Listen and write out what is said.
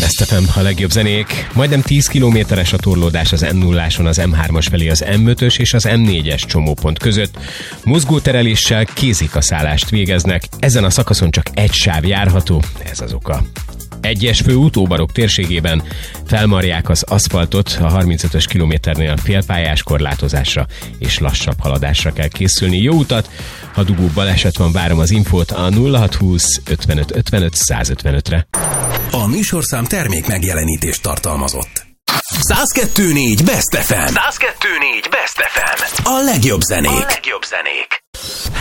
Best FM, a legjobb zenék. Majdnem 10 kilométeres a torlódás az M0-áson, az M3-as felé az M5-ös és az M4-es csomópont között. Mozgótereléssel kézikaszállást végeznek. Ezen a szakaszon csak egy sáv járható, ez az oka. Egyes főút Óbarok térségében felmarják az aszfaltot, a 35-ös kilométernél félpályás korlátozásra és lassabb haladásra kell készülni. Jó utat! Ha dugó baleset van, várom az infót a 0620 55 55 155-re. A műsorszám termék megjelenítést tartalmazott. 102.4 Best FM. 102.4 Best FM. A legjobb zenék.